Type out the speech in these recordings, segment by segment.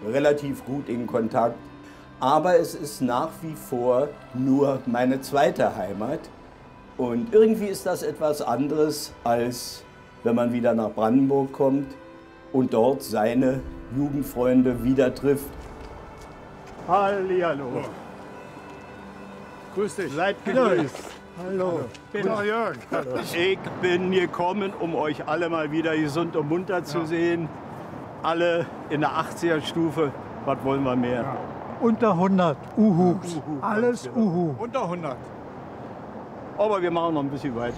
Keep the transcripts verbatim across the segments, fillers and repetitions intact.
relativ gut in Kontakt. Aber es ist nach wie vor nur meine zweite Heimat. Und irgendwie ist das etwas anderes, als wenn man wieder nach Brandenburg kommt und dort seine Jugendfreunde wieder trifft. Hallihallo. Oh. Grüß dich. Seid gegrüßt. Hallo. Peter Jörg. Hallo. Ich bin gekommen, um euch alle mal wieder gesund und munter zu ja. sehen. Alle in der achtziger-Stufe. Was wollen wir mehr? Ja. Unter hundert. Uhu. Uhu. Alles Uhu. Unter hundert. Aber wir machen noch ein bisschen weiter.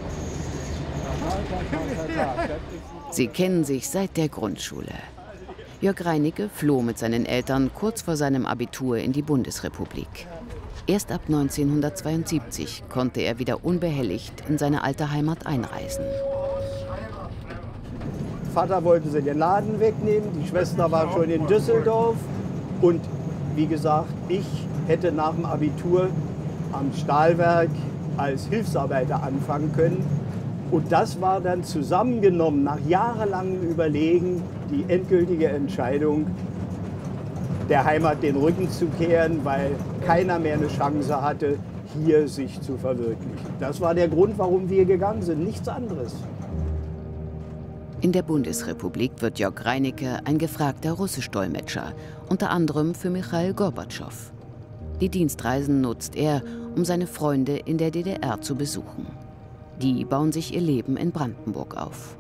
Sie kennen sich seit der Grundschule. Jörg Reinicke floh mit seinen Eltern kurz vor seinem Abitur in die Bundesrepublik. Erst ab neunzehnhundertzweiundsiebzig konnte er wieder unbehelligt in seine alte Heimat einreisen. Vater wollte sie den Laden wegnehmen, die Schwester war schon in Düsseldorf. Und wie gesagt, ich hätte nach dem Abitur am Stahlwerk als Hilfsarbeiter anfangen können. Und das war dann zusammengenommen, nach jahrelangem Überlegen, die endgültige Entscheidung, der Heimat den Rücken zu kehren, weil keiner mehr eine Chance hatte, hier sich zu verwirklichen. Das war der Grund, warum wir gegangen sind, nichts anderes. In der Bundesrepublik wird Jörg Reinicke ein gefragter Russisch-Dolmetscher, unter anderem für Michail Gorbatschow. Die Dienstreisen nutzt er, um seine Freunde in der D D R zu besuchen. Die bauen sich ihr Leben in Brandenburg auf.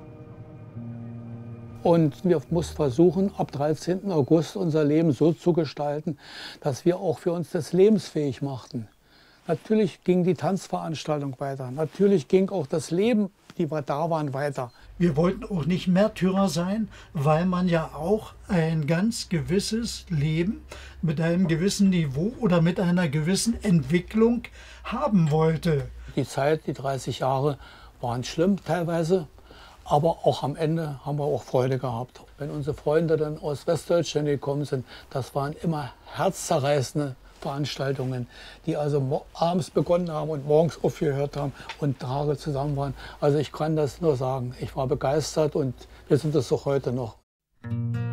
Und wir mussten versuchen, ab dreizehnten August unser Leben so zu gestalten, dass wir auch für uns das lebensfähig machten. Natürlich ging die Tanzveranstaltung weiter. Natürlich ging auch das Leben, die wir da waren, weiter. Wir wollten auch nicht Märtyrer sein, weil man ja auch ein ganz gewisses Leben mit einem gewissen Niveau oder mit einer gewissen Entwicklung haben wollte. Die Zeit, die dreißig Jahre, waren schlimm teilweise. Aber auch am Ende haben wir auch Freude gehabt. Wenn unsere Freunde dann aus Westdeutschland gekommen sind, das waren immer herzzerreißende Veranstaltungen, die also abends begonnen haben und morgens aufgehört haben und Tage zusammen waren. Also ich kann das nur sagen. Ich war begeistert und wir sind es auch heute noch.